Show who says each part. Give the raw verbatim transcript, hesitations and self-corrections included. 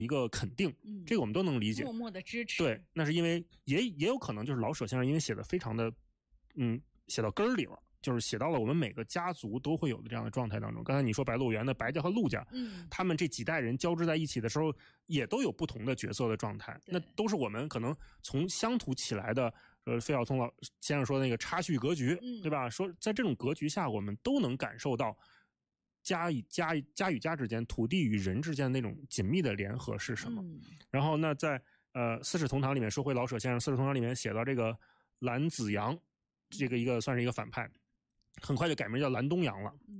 Speaker 1: 一个肯定，
Speaker 2: 嗯，
Speaker 1: 这个我们都能理解，
Speaker 2: 默默的支持。
Speaker 1: 对，那是因为也也有可能就是老舍先生因为写的非常的，嗯，写到根儿里了。就是写到了我们每个家族都会有的这样的状态当中。刚才你说白鹿原的白家和陆家，
Speaker 2: 嗯，
Speaker 1: 他们这几代人交织在一起的时候，也都有不同的角色的状态。那都是我们可能从乡土起来的，呃，费孝通老先生说的那个差序格局，
Speaker 2: 嗯，
Speaker 1: 对吧？说在这种格局下，我们都能感受到家与家家与家之间、土地与人之间的那种紧密的联合是什么。
Speaker 2: 嗯、
Speaker 1: 然后那在呃《四世同堂》里面说回老舍先生，《四世同堂》里面写到这个蓝子阳，这个一个算是一个反派。很快就改名叫蓝东阳了，